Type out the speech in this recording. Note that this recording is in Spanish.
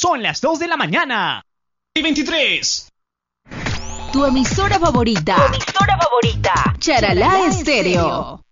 Son las 2 de la mañana. Y 23. Tu emisora favorita. Charalá Estéreo.